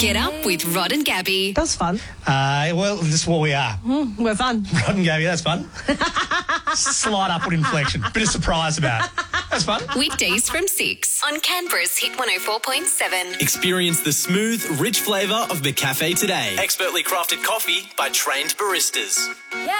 Get up with Rod and Gabby. That's fun. Well, this is what we are. We're fun. Rod and Gabby, that's fun. Slight upward inflection. Bit of surprise about it. That's fun. Weekdays from 6 on Canberra's Hit 104.7. Experience the smooth, rich flavour of McCafe today. Expertly crafted coffee by trained baristas. Yeah.